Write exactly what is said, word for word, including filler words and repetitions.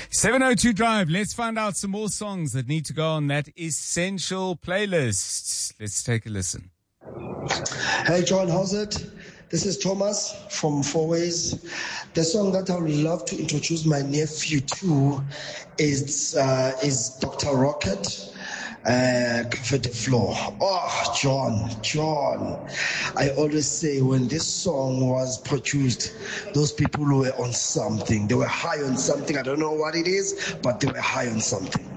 seven oh two Drive. Let's find out some more songs that need to go on that essential playlist. Let's take a listen. Hey, John, how's it? This is Thomas from Four Ways. The song that I would love to introduce my nephew to is uh, is Doctor Rocket, uh, Cover the Floor. Oh, John, John. I always say when this song was produced, those people were on something. They were high on something. I don't know what it is, but they were high on something.